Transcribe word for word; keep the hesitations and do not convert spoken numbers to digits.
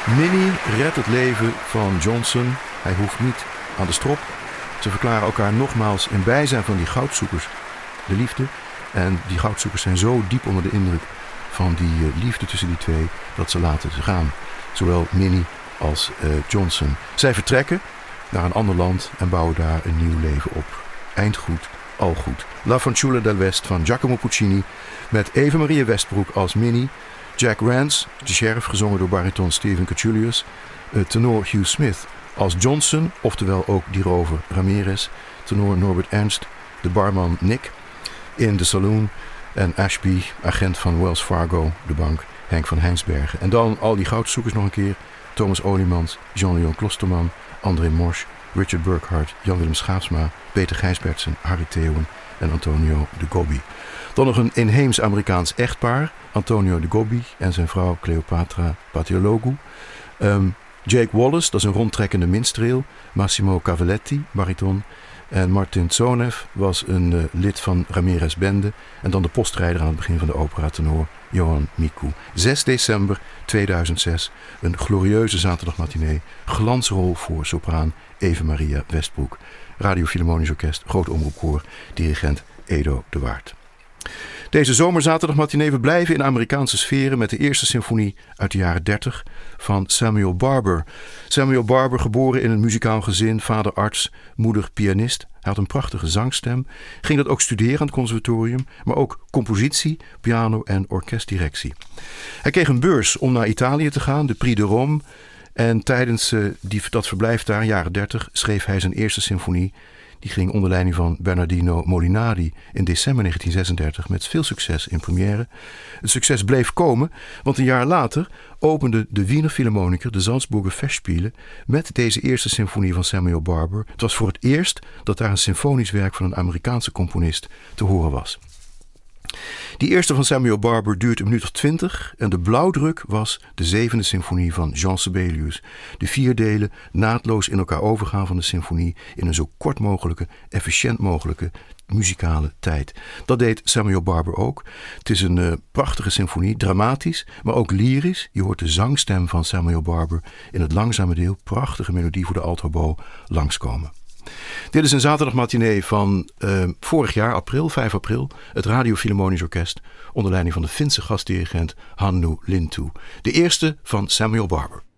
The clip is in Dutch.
Minnie redt het leven van Johnson. Hij hoeft niet aan de strop. Ze verklaren elkaar nogmaals in bijzijn van die goudzoekers de liefde. En die goudzoekers zijn zo diep onder de indruk van die uh, liefde tussen die twee dat ze laten ze gaan. Zowel Minnie als uh, Johnson. Zij vertrekken naar een ander land en bouwen daar een nieuw leven op. Eindgoed, al goed. La Fanciulla del West van Giacomo Puccini met Eva Maria Westbroek als Minnie. Jack Rance, de sheriff, gezongen door bariton Stephen Cochilius. Uh, tenor Hugh Smith als Johnson, oftewel ook die rover Ramirez. Tenor Norbert Ernst, de barman Nick in de saloon. En Ashby, agent van Wells Fargo, de bank, Henk van Heinsbergen. En dan al die goudzoekers nog een keer. Thomas Oliemans, Jean-Leon Klosterman, André Morsch, Richard Burkhardt, Jan-Willem Schaapsma, Peter Gijsbertsen, Harry Theeuwen en Antonio de Gobbi. Dan nog een inheems Amerikaans echtpaar, Antonio de Gobbi en zijn vrouw Cleopatra Patiologu. Um, Jake Wallace, dat is een rondtrekkende minstreel. Massimo Cavalletti, bariton. En Martin Tsonev was een uh, lid van Ramirez Bende. En dan de postrijder aan het begin van de opera, tenor Johan Miku. zes december tweeduizend zes, een glorieuze zaterdagmatinee. Glansrol voor sopraan Eva Maria Westbroek. Radio Philharmonisch Orkest, Groot Omroepkoor, dirigent Edo de Waard. Deze zomerzaterdagmatinee, we blijven in Amerikaanse sferen met de eerste symfonie uit de jaren dertig van Samuel Barber. Samuel Barber, geboren in een muzikaal gezin, vader arts, moeder pianist. Hij had een prachtige zangstem, ging dat ook studeren aan het conservatorium, maar ook compositie, piano en orkestdirectie. Hij kreeg een beurs om naar Italië te gaan, de Prix de Rome. En tijdens uh, die, dat verblijf daar, jaren dertig, schreef hij zijn eerste symfonie. Die ging onder leiding van Bernardino Molinari in december negentien zesendertig met veel succes in première. Het succes bleef komen, want een jaar later opende de Wiener Philharmoniker de Salzburger Festspiele met deze eerste symfonie van Samuel Barber. Het was voor het eerst dat daar een symfonisch werk van een Amerikaanse componist te horen was. Die eerste van Samuel Barber duurt een minuut of twintig en de blauwdruk was de zevende symfonie van Jean Sibelius. De vier delen naadloos in elkaar overgaan van de symfonie in een zo kort mogelijke, efficiënt mogelijke muzikale tijd. Dat deed Samuel Barber ook. Het is een uh, prachtige symfonie, dramatisch, maar ook lyrisch. Je hoort de zangstem van Samuel Barber in het langzame deel, prachtige melodie voor de altobo, langskomen. Dit is een zaterdagmatinee van uh, vorig jaar, april, vijf april, het Radio Philharmonisch Orkest, onder leiding van de Finse gastdirigent Hannu Lintu. De eerste van Samuel Barber.